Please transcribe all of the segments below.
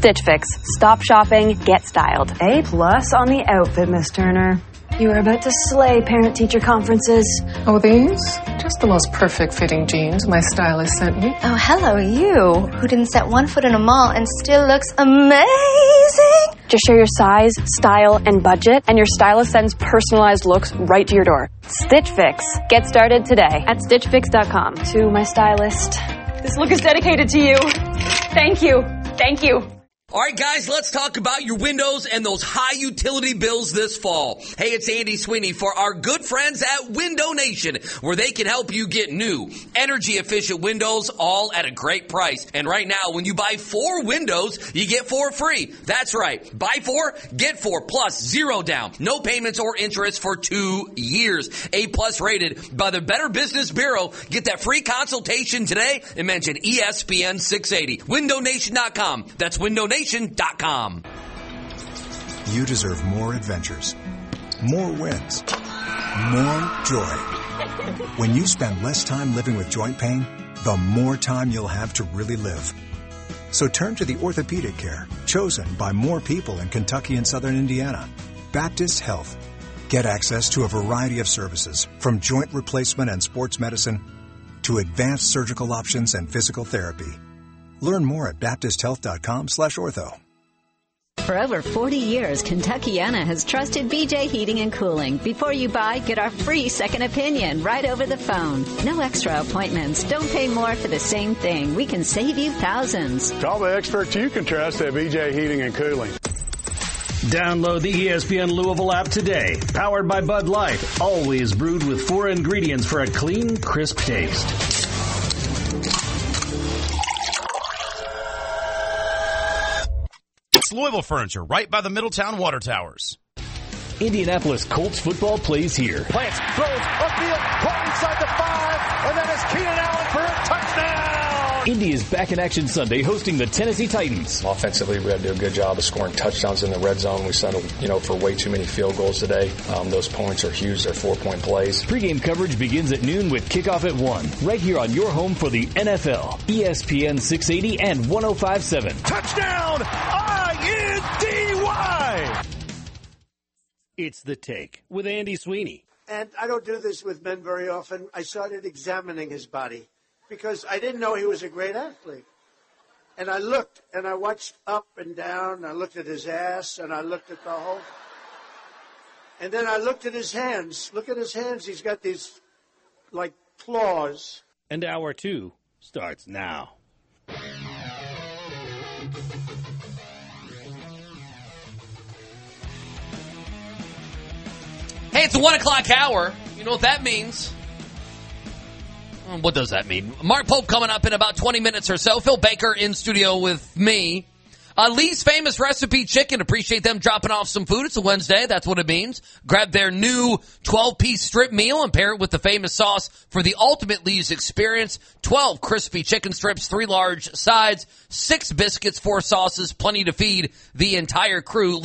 Stitch Fix. Stop shopping, get styled. A+ on the outfit, Miss Turner. You are about to slay parent-teacher conferences. Oh, these? Just the most perfect-fitting jeans my stylist sent me. Oh, hello, you, who didn't set one foot in a mall and still looks amazing. Just share your size, style, and budget, and your stylist sends personalized looks right to your door. Stitch Fix. Get started today at StitchFix.com. To my stylist, this look is dedicated to you. Thank you. Thank you. All right, guys, let's talk about your windows and those high utility bills this fall. Hey, it's Andy Sweeney for our good friends at Window Nation, where they can help you get new, energy-efficient windows all at a great price. And right now, when you buy 4 windows, you get 4 free. That's right. Buy 4, get 4, plus 0 down. No payments or interest for 2 years. A+ rated by the Better Business Bureau. Get that free consultation today and mention ESPN 680. WindowNation.com. That's WindowNation.com. You deserve more adventures, more wins, more joy. When you spend less time living with joint pain, the more time you'll have to really live. So turn to the orthopedic care chosen by more people in Kentucky and Southern Indiana. Baptist Health. Get access to a variety of services, from joint replacement and sports medicine to advanced surgical options and physical therapy. Learn more at baptisthealth.com/ortho. For over 40 years, Kentuckiana has trusted BJ Heating and Cooling. Before you buy, get our free second opinion right over the phone. No extra appointments. Don't pay more for the same thing. We can save you thousands. Call the experts you can trust at BJ Heating and Cooling. Download the ESPN Louisville app today. Powered by Bud Light. Always brewed with 4 ingredients for a clean, crisp taste. It's Louisville Furniture, right by the Middletown Water Towers. Indianapolis Colts football plays here. Plants, throws, upfield, caught inside the 5, and then it's Keenan Allen for a touchdown! Indy is back in action Sunday, hosting the Tennessee Titans. Offensively, we had to do a good job of scoring touchdowns in the red zone. We settled, for way too many field goals today. Those points are huge. They're 4-point plays. Pre-game coverage begins at noon with kickoff at 1. Right here on your home for the NFL. ESPN 680 and 105.7. Touchdown! I-N-D-Y! It's The Take with Andy Sweeney. And I don't do this with men very often. I started examining his body because I didn't know he was a great athlete. And I looked, and I watched up and down. I looked at his ass, and I looked at the whole. And then I looked at his hands. Look at his hands. He's got these, like, claws. And Hour 2 starts now. Hey, it's the 1 o'clock hour. You know what that means? What does that mean? Mark Pope coming up in about 20 minutes or so. Phil Baker in studio with me. Lee's Famous Recipe Chicken. Appreciate them dropping off some food. It's a Wednesday. That's what it means. Grab their new 12-piece strip meal and pair it with the famous sauce for the ultimate Lee's experience. 12 crispy chicken strips, 3 large sides, 6 biscuits, 4 sauces, plenty to feed the entire crew.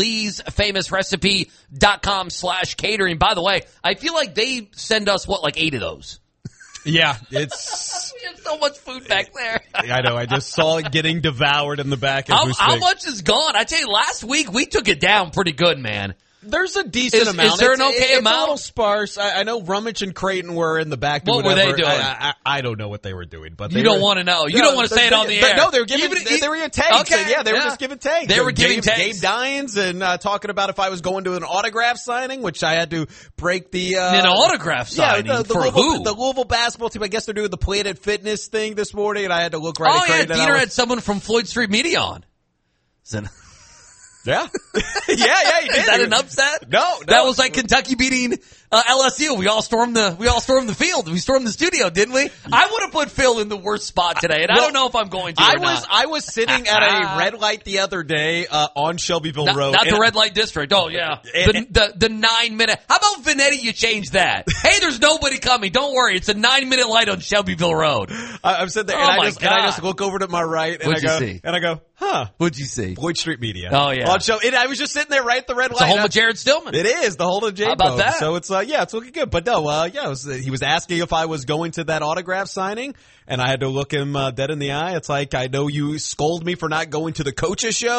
Lee'sFamousRecipe.com/catering. By the way, I feel like they send us, 8 of those? Yeah, it's... We have so much food back there. I know. I just saw it getting devoured in the back. How much is gone? I tell you, last week we took it down pretty good, man. There's a decent amount. Is there an okay amount? It's a little sparse. I know Rummage and Creighton were in the back. What were they doing? I don't know what they were doing, but you don't want to know. You don't want to say it on the air. No, they were giving tags. Okay, yeah, they were just giving tags. They were giving tags. Gabe Dines and talking about if I was going to an autograph signing, which I had to break the an autograph signing for who? The Louisville basketball team. I guess they're doing the Planet Fitness thing this morning, and I had to look right. Oh yeah, Dieter had someone from Floyd Street Media on. Yeah. He did. Is that an upset? No. That was like Kentucky beating LSU. We all stormed the field. We stormed the studio, didn't we? I would have put Phil in the worst spot today, and I don't know if I'm going to. I was sitting at a red light the other day on Shelbyville Road. Not the red light district. Oh yeah. The 9-minute. How about Vanetti? You change that. Hey, there's nobody coming. Don't worry. It's a 9-minute light on Shelbyville Road. I'm sitting there and I just look over to my right and What'd you see? And I go, huh? What'd you see? Floyd Street Media. Oh yeah. On show. I was just sitting there right at the red light. The home of Jared Stillman. It is the home of J-Bo. How about that? So it's it's looking good. But no, he was asking if I was going to that autograph signing, and I had to look him dead in the eye. It's like, I know you scold me for not going to the coaches show.